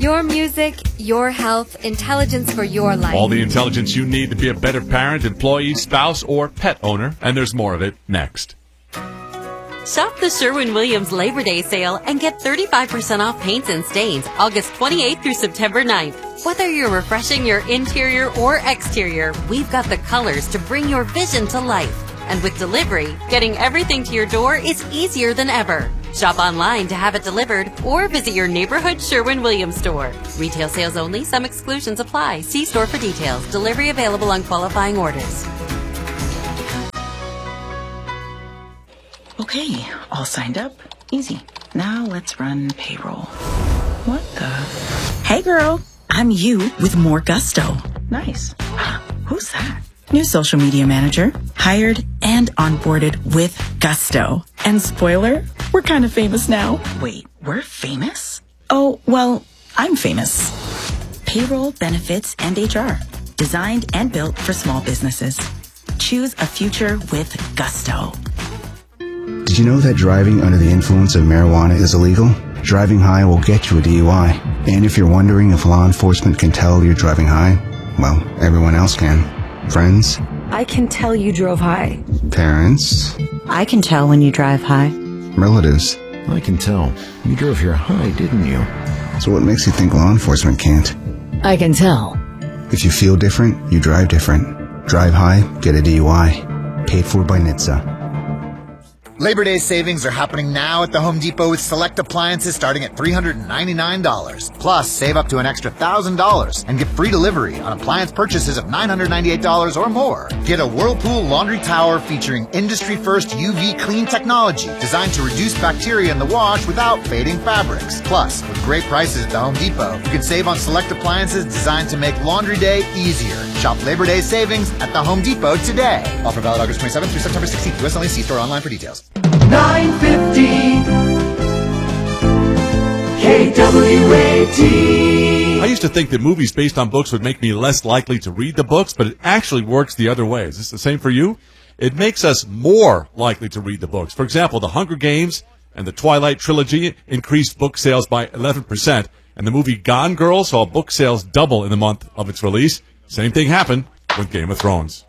Your music, your health, intelligence for your life. All the intelligence you need to be a better parent, employee, spouse, or pet owner. And there's more of it next. Shop the Sherwin-Williams Labor Day sale and get 35% off paints and stains August 28th through September 9th. Whether you're refreshing your interior or exterior, we've got the colors to bring your vision to life. And with delivery, getting everything to your door is easier than ever. Shop online to have it delivered or visit your neighborhood Sherwin-Williams store. Retail sales only. Some exclusions apply. See store for details. Delivery available on qualifying orders. Okay, all signed up. Easy. Now let's run payroll. What the? Hey girl, I'm you with more gusto. Nice. Who's that? New social media manager. Hired and onboarded with gusto. And spoiler, we're kind of famous now. Wait, we're famous? Oh, well, I'm famous. Payroll, benefits, and HR. Designed and built for small businesses. Choose a future with gusto. Did you know that driving under the influence of marijuana is illegal? Driving high will get you a DUI. And if you're wondering if law enforcement can tell you're driving high, well, everyone else can. Friends? I can tell you drove high. Parents? I can tell when you drive high. Relatives? I can tell. You drove here high, didn't you? So what makes you think law enforcement can't? I can tell. If you feel different, you drive different. Drive high, get a DUI. Paid for by NHTSA. Labor Day savings are happening now at the Home Depot with select appliances starting at $399. Plus, save up to an extra $1,000 and get free delivery on appliance purchases of $998 or more. Get a Whirlpool laundry tower featuring industry-first UV clean technology designed to reduce bacteria in the wash without fading fabrics. Plus, with great prices at the Home Depot, you can save on select appliances designed to make laundry day easier. Shop Labor Day savings at the Home Depot today. Offer valid August 27th through September 16th. U.S. only. See store online for details. 950 KWAT. I used to think that movies based on books would make me less likely to read the books, but it actually works the other way. Is this the same for you? It makes us more likely to read the books. For example, The Hunger Games and the Twilight trilogy increased book sales by 11%, and the movie Gone Girl saw book sales double in the month of its release. Same thing happened with Game of Thrones.